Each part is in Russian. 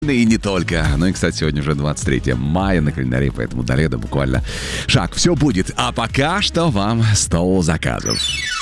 И не только. Ну и, кстати, сегодня уже 23 мая на календаре, поэтому до лета буквально шаг. Все будет. А пока что вам стол заказов.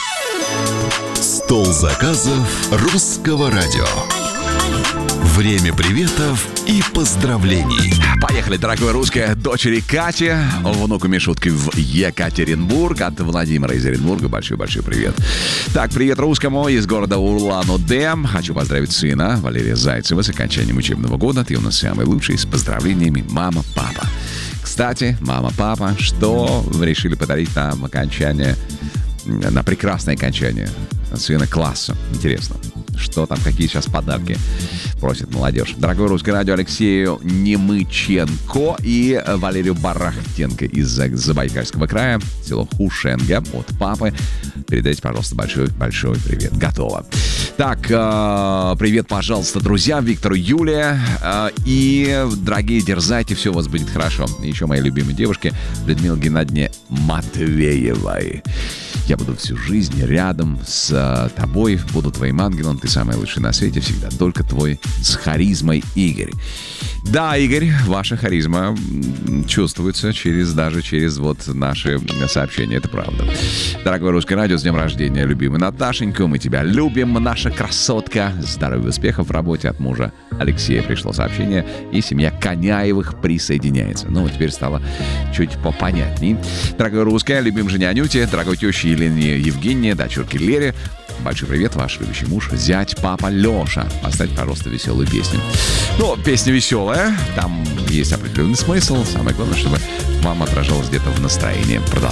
Стол заказов русского радио. Время приветов и поздравлений. Поехали, дорогое русское. Дочери Кати, внуку Мишутки в Екатеринбург. От Владимира из Оренбурга большой-большой привет. Так, привет русскому из города Улан-Удэ. Хочу поздравить сына Валерия Зайцева с окончанием учебного года. Ты у нас самый лучший. С поздравлениями, мама, папа. Кстати, мама, папа, что вы решили подарить нам окончание, на прекрасное окончание сына класса? Интересно. Что там, какие сейчас подарки просит молодежь. Дорогое русское радио, Алексею Немыченко и Валерию Барахтенко из Забайкальского края, село Хушенга, от папы. Передайте, пожалуйста, большой привет. Готово. Так, привет, пожалуйста, друзьям, Виктору, Юлия. И, дорогие, дерзайте, все у вас будет хорошо. И еще моей любимой девушке Людмиле Геннадьевне Матвеевой. Я буду всю жизнь рядом с тобой, буду твоим ангелом, ты самый лучший на свете, всегда только твой с харизмой Игорь. Да, Игорь, ваша харизма чувствуется даже через вот наши сообщения, это правда. Дорогое русское радио, с днем рождения, любимый Наташенька, мы тебя любим, наша красотка. Здоровья, успехов в работе от мужа Алексея пришло сообщение, и семья Коняевых присоединяется. Ну, теперь стало чуть попонятней. Дорогое русское, любим жене Анюте, дорогой теще Елене Евгении, дочурке Лере. Большой привет, ваш любящий муж, зять, папа Леша. Поставьте, пожалуйста, веселую песню. Ну, песня веселая, там есть определенный смысл. Самое главное, чтобы вам отражалось где-то в настроении.